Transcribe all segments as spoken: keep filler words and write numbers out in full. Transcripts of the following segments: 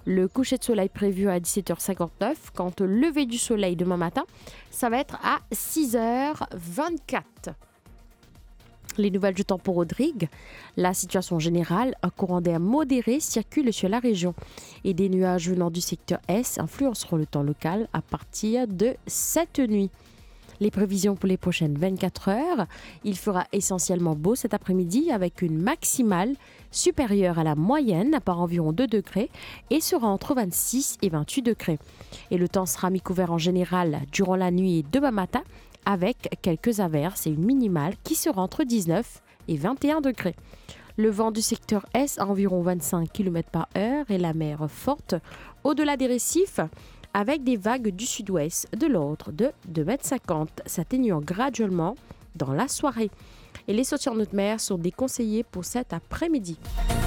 Le coucher de soleil prévu à dix-sept heures cinquante-neuf. Quant au lever du soleil demain matin, ça va être à six heures vingt-quatre. Les nouvelles du temps pour Rodrigue. La situation générale, un courant d'air modéré circule sur la région et des nuages venant du secteur Est influenceront le temps local à partir de cette nuit. Les prévisions pour les prochaines vingt-quatre heures, il fera essentiellement beau cet après-midi avec une maximale supérieure à la moyenne par environ deux degrés et sera entre vingt-six et vingt-huit degrés. Et le temps sera mi-couvert en général durant la nuit et demain matin avec quelques averses et une minimale qui sera entre dix-neuf et vingt et un degrés. Le vent du secteur Est à environ vingt-cinq kilomètres par heure et la mer forte au-delà des récifs avec des vagues du sud-ouest de l'ordre de deux mètres cinquante, s'atténuant graduellement dans la soirée. Et les sorties en haute mer sont déconseillées pour cet après-midi.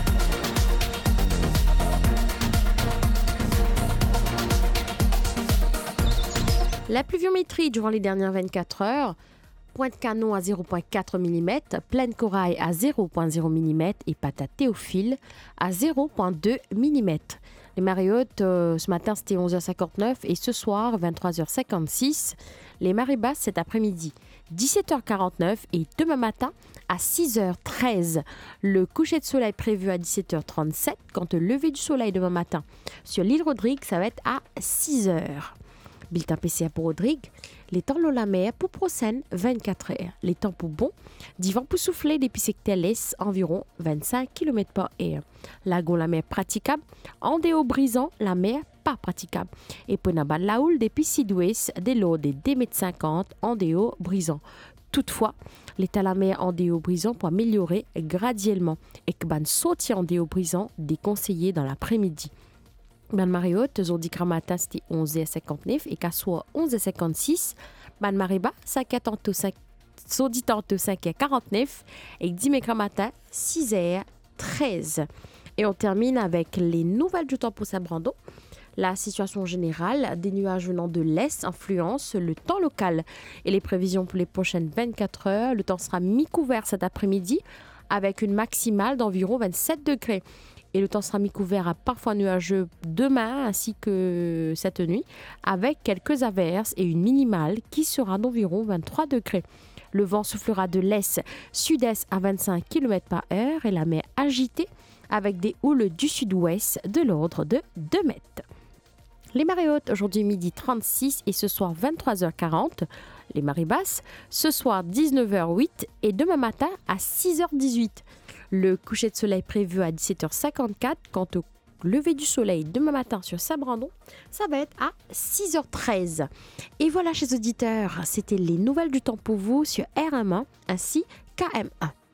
La pluviométrie durant les dernières vingt-quatre heures, Pointe-Canon à zéro virgule quatre millimètres, Plaine Corail à zéro virgule zéro millimètres et Patate Théophile à zéro virgule deux millimètres. Les marées hautes, euh, ce matin c'était onze heures cinquante-neuf et ce soir vingt-trois heures cinquante-six. Les marées basses cet après-midi dix-sept heures quarante-neuf et demain matin à six heures treize. Le coucher de soleil prévu à dix-sept heures trente-sept. Quant au lever du soleil demain matin sur l'île Rodrigue, ça va être à six heures. Bulletin P C A pour Rodrigue. Les temps l'eau la mer pour Procène, vingt-quatre heures. Les temps pour bon, divan pour souffler depuis secteur l'Est, environ vingt-cinq kilomètres par heure. Lagon la mer praticable, en déo brisant, la mer pas praticable. Et pour Nabal Laoul, depuis sud-ouest, des lots des deux mètres cinquante en déo brisant. Toutefois, l'état la mer en déo brisant pour améliorer graduellement et que ban sorti en déo brisant déconseillé dans l'après-midi. Ban marée haute, Zordi Gramata, c'était onze heures cinquante-neuf et qu'à soit onze heures cinquante-six. Ban marée bas, cinq heures cinq heures quarante-neuf et dix Gramata, six heures treize. Et on termine avec les nouvelles du temps pour Saint-Brando. La situation générale, des nuages venant de l'Est influencent le temps local. Et les prévisions pour les prochaines vingt-quatre heures, le temps sera mi-couvert cet après-midi avec une maximale d'environ vingt-sept degrés. Et le temps sera mi-couvert à parfois nuageux demain ainsi que cette nuit avec quelques averses et une minimale qui sera d'environ vingt-trois degrés. Le vent soufflera de l'est sud-est à vingt-cinq kilomètres par heure et la mer agitée avec des houles du sud-ouest de l'ordre de deux mètres. Les marées hautes aujourd'hui midi trente-six et ce soir vingt-trois heures quarante. Les marées basses ce soir dix-neuf heures huit et demain matin à six heures dix-huit. Le coucher de soleil prévu à dix-sept heures cinquante-quatre. Quant au lever du soleil demain matin sur Saint-Brandon, ça va être à six heures treize. Et voilà, chers auditeurs, c'était les nouvelles du temps pour vous sur R M un ainsi qu'A M un.